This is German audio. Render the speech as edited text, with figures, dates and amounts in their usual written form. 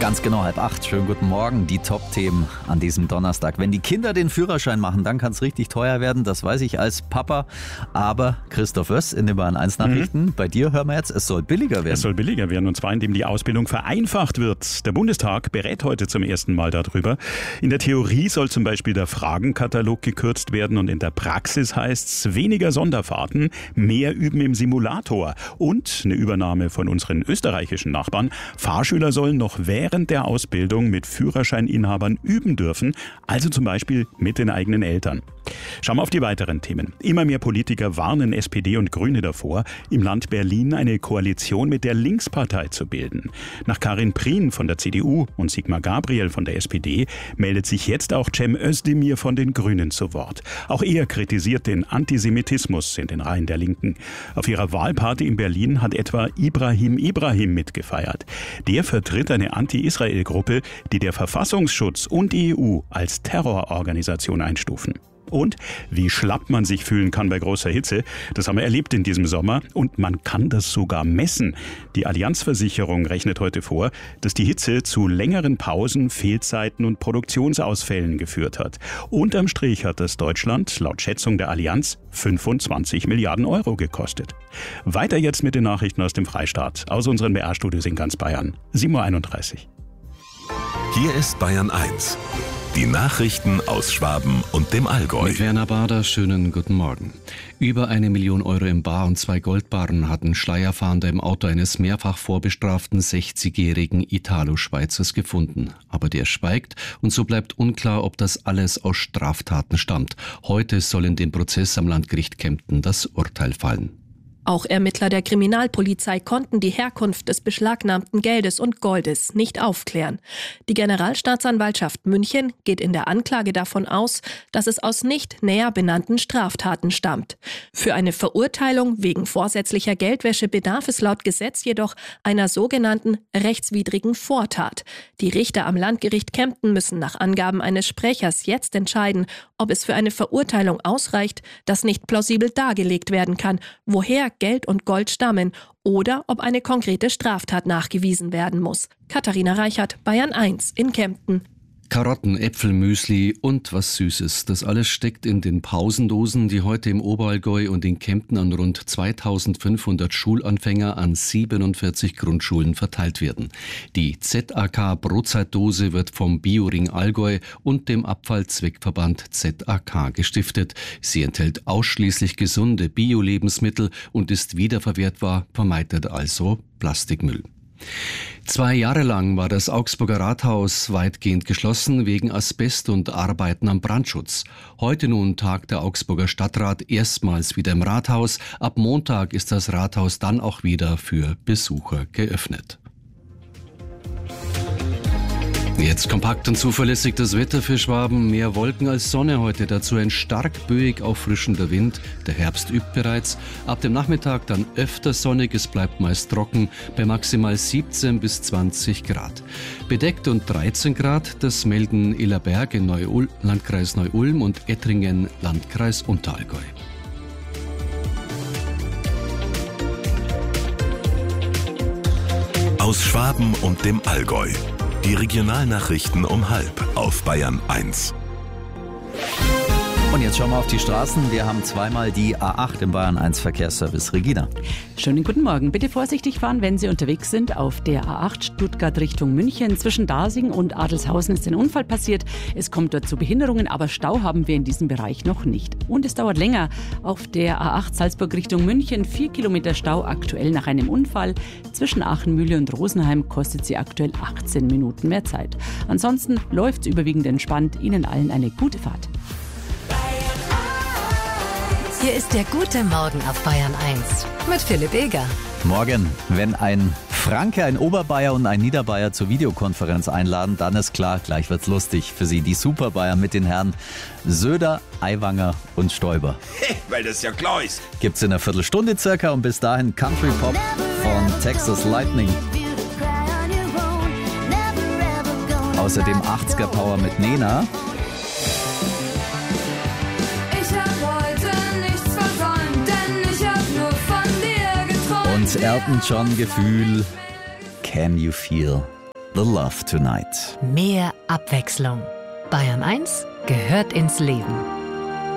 Ganz genau 7:30. Schönen guten Morgen. Die Top-Themen an diesem Donnerstag. Wenn die Kinder den Führerschein machen, dann kann es richtig teuer werden. Das weiß ich als Papa. Aber Christoph Oess in den Bayern 1 Nachrichten. Bei dir hören wir jetzt, es soll billiger werden. Es soll billiger werden, und zwar indem die Ausbildung vereinfacht wird. Der Bundestag berät heute zum ersten Mal darüber. In der Theorie soll zum Beispiel der Fragenkatalog gekürzt werden und in der Praxis heißt es weniger Sonderfahrten, mehr üben im Simulator und eine Übernahme von unseren österreichischen Nachbarn. Fahrschüler sollen noch während der Ausbildung mit Führerscheininhabern üben dürfen, also zum Beispiel mit den eigenen Eltern. Schauen wir auf die weiteren Themen. Immer mehr Politiker warnen SPD und Grüne davor, im Land Berlin eine Koalition mit der Linkspartei zu bilden. Nach Karin Prien von der CDU und Sigmar Gabriel von der SPD meldet sich jetzt auch Cem Özdemir von den Grünen zu Wort. Auch er kritisiert den Antisemitismus in den Reihen der Linken. Auf ihrer Wahlparty in Berlin hat etwa Ibrahim mitgefeiert. Der vertritt eine Anti-Israel-Gruppe, die der Verfassungsschutz und die EU als Terrororganisation einstufen. Und wie schlapp man sich fühlen kann bei großer Hitze, das haben wir erlebt in diesem Sommer, und man kann das sogar messen. Die Allianz-Versicherung rechnet heute vor, dass die Hitze zu längeren Pausen, Fehlzeiten und Produktionsausfällen geführt hat. Unterm Strich hat das Deutschland laut Schätzung der Allianz 25 Milliarden Euro gekostet. Weiter jetzt mit den Nachrichten aus dem Freistaat, aus unseren BR-Studios in ganz Bayern. 7:31 Uhr. Hier ist Bayern 1. Die Nachrichten aus Schwaben und dem Allgäu. Mit Werner Bader, schönen guten Morgen. Über 1 Million Euro im Bar und 2 Goldbarren hatten Schleierfahnder im Auto eines mehrfach vorbestraften 60-jährigen Italo-Schweizers gefunden. Aber der schweigt, und so bleibt unklar, ob das alles aus Straftaten stammt. Heute soll in dem Prozess am Landgericht Kempten das Urteil fallen. Auch Ermittler der Kriminalpolizei konnten die Herkunft des beschlagnahmten Geldes und Goldes nicht aufklären. Die Generalstaatsanwaltschaft München geht in der Anklage davon aus, dass es aus nicht näher benannten Straftaten stammt. Für eine Verurteilung wegen vorsätzlicher Geldwäsche bedarf es laut Gesetz jedoch einer sogenannten rechtswidrigen Vortat. Die Richter am Landgericht Kempten müssen nach Angaben eines Sprechers jetzt entscheiden, ob es für eine Verurteilung ausreicht, dass nicht plausibel dargelegt werden kann, woher Geld und Gold stammen, oder ob eine konkrete Straftat nachgewiesen werden muss. Katharina Reichert, Bayern 1 in Kempten. Karotten, Äpfel, Müsli und was Süßes. Das alles steckt in den Pausendosen, die heute im Oberallgäu und in Kempten an rund 2500 Schulanfänger an 47 Grundschulen verteilt werden. Die ZAK Brotzeitdose wird vom Bioring Allgäu und dem Abfallzweckverband ZAK gestiftet. Sie enthält ausschließlich gesunde Bio-Lebensmittel und ist wiederverwertbar, vermeidet also Plastikmüll. 2 Jahre lang war das Augsburger Rathaus weitgehend geschlossen wegen Asbest und Arbeiten am Brandschutz. Heute nun tagt der Augsburger Stadtrat erstmals wieder im Rathaus. Ab Montag ist das Rathaus dann auch wieder für Besucher geöffnet. Jetzt kompakt und zuverlässig das Wetter für Schwaben. Mehr Wolken als Sonne heute. Dazu ein stark böig auffrischender Wind. Der Herbst übt bereits. Ab dem Nachmittag dann öfter sonnig. Es bleibt meist trocken bei maximal 17 bis 20 Grad. Bedeckt und 13 Grad. Das melden Illerberg in Landkreis Neu-Ulm und Ettringen, Landkreis Unterallgäu. Aus Schwaben und dem Allgäu. Die Regionalnachrichten um 12:30 auf Bayern 1. Und jetzt schauen wir auf die Straßen. Wir haben zweimal die A8 im Bayern 1 Verkehrsservice. Regina. Schönen guten Morgen. Bitte vorsichtig fahren, wenn Sie unterwegs sind. Auf der A8 Stuttgart Richtung München. Zwischen Dasing und Adelshausen ist ein Unfall passiert. Es kommt dort zu Behinderungen, aber Stau haben wir in diesem Bereich noch nicht. Und es dauert länger. Auf der A8 Salzburg Richtung München 4 Kilometer Stau aktuell nach einem Unfall. Zwischen Aachen, Mühle und Rosenheim kostet sie aktuell 18 Minuten mehr Zeit. Ansonsten läuft es überwiegend entspannt. Ihnen allen eine gute Fahrt. Hier ist der gute Morgen auf Bayern 1 mit Philipp Eger. Morgen, wenn ein Franke, ein Oberbayer und ein Niederbayer zur Videokonferenz einladen, dann ist klar, gleich wird's lustig für sie. Die Superbayer mit den Herren Söder, Aiwanger und Stoiber. Weil das ja klar ist. Gibt's in einer Viertelstunde circa, und bis dahin Country Pop von Texas Lightning. Außerdem 80er Power mit Nena. Und Elton John Gefühl, Can You Feel the love tonight. Mehr Abwechslung. Bayern 1 gehört ins Leben.